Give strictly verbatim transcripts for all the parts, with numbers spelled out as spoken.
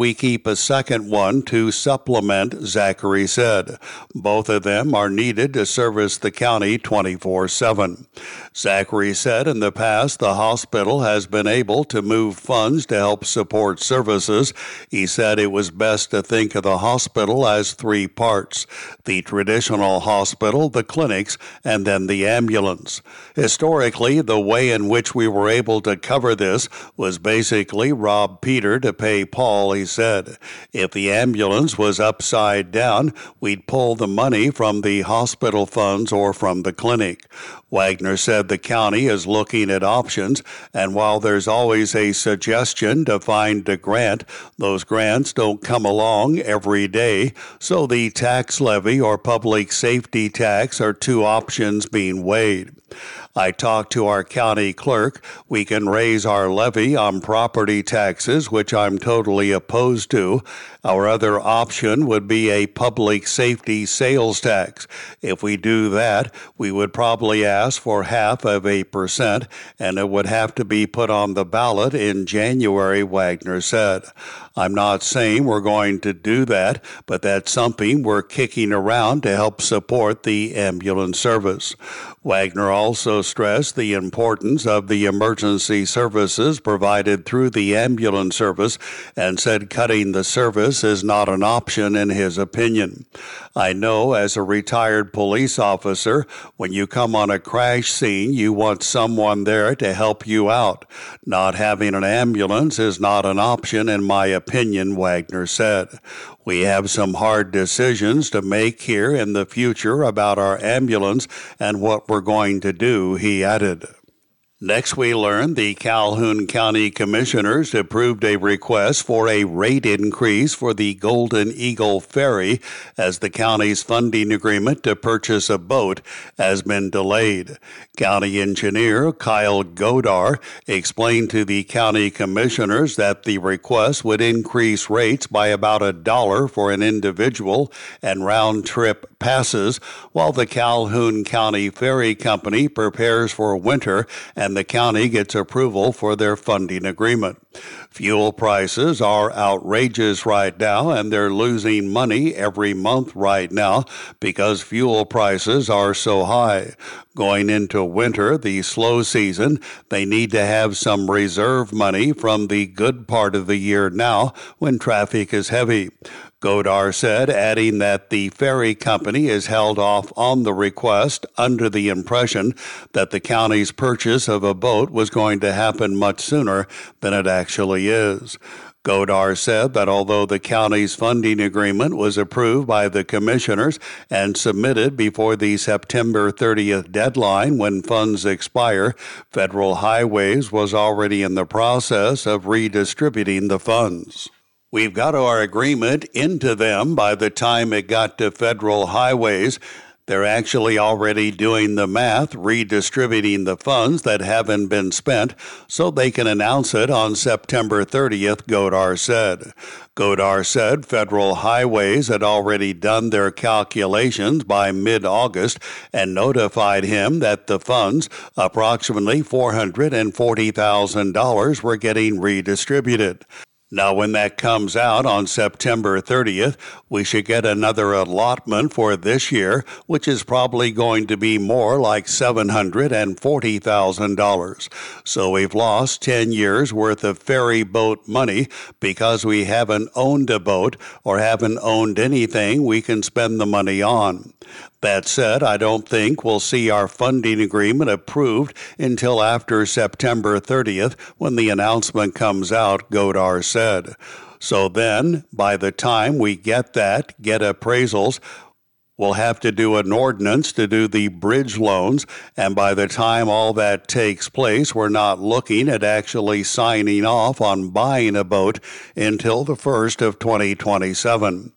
We keep a second one to supplement, Zachary said. Both of them are needed to service the county twenty-four seven. Zachary said in the past the hospital has been able to move funds to help support services. He said it was best to think of the hospital as three parts: the traditional hospital, the clinics, and then the ambulance. Historically, the way in which we were able to cover this was basically rob Peter to pay Paul, he said. If the ambulance was upside down, we'd pull the money from the hospital funds or from the clinic. Wagner said the county is looking at options, and while there's always a suggestion to find a grant, those grants don't come along every day, so the tax levy or public safety tax are two options being weighed. I talked to our county clerk. We can raise our levy on property taxes, which I'm totally opposed to. Our other option would be a public safety sales tax. If we do that, we would probably ask for half of a percent, and it would have to be put on the ballot in January, Wagner said. I'm not saying we're going to do that, but that's something we're kicking around to help support the ambulance service. Wagner also stressed the importance of the emergency services provided through the ambulance service and said cutting the service is not an option in his opinion. I know as a retired police officer, when you come on a crash scene, you want someone there to help you out. Not having an ambulance is not an option in my opinion, Wagner said. We have some hard decisions to make here in the future about our ambulance and what we're going to do, he added. Next, we learned the Calhoun County Commissioners approved a request for a rate increase for the Golden Eagle Ferry as the county's funding agreement to purchase a boat has been delayed. County Engineer Kyle Godar explained to the County Commissioners that the request would increase rates by about a dollar for an individual and round-trip passes while the Calhoun County Ferry Company prepares for winter and the county gets approval for their funding agreement. Fuel prices are outrageous right now, and they're losing money every month right now because fuel prices are so high. Going into winter, the slow season, they need to have some reserve money from the good part of the year now when traffic is heavy. Godar said, adding that the ferry company is held off on the request under the impression that the county's purchase of a boat was going to happen much sooner than it actually is. Godar said that although the county's funding agreement was approved by the commissioners and submitted before the September thirtieth deadline when funds expire, Federal Highways was already in the process of redistributing the funds. We've got our agreement into them by the time it got to Federal Highways. They're actually already doing the math, redistributing the funds that haven't been spent so they can announce it on September thirtieth, Godar said. Godar said Federal Highways had already done their calculations by mid-August and notified him that the funds, approximately four hundred forty thousand dollars, were getting redistributed. Now, when that comes out on September thirtieth, we should get another allotment for this year, which is probably going to be more like seven hundred forty thousand dollars. So we've lost ten years worth of ferry boat money because we haven't owned a boat or haven't owned anything we can spend the money on. That said, I don't think we'll see our funding agreement approved until after September thirtieth when the announcement comes out, Godar said. So then, by the time we get that, get appraisals, we'll have to do an ordinance to do the bridge loans, and by the time all that takes place, we're not looking at actually signing off on buying a boat until the first of twenty twenty-seven.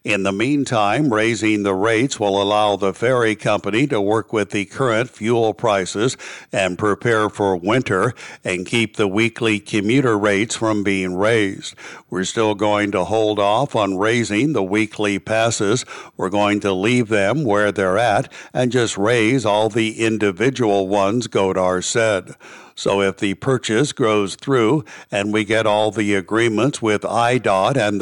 In the meantime, raising the rates will allow the ferry company to work with the current fuel prices and prepare for winter and keep the weekly commuter rates from being raised. We're still going to hold off on raising the weekly passes. We're going to leave them where they're at and just raise all the individual ones, Godar said. So if the purchase goes through and we get all the agreements with I D O T and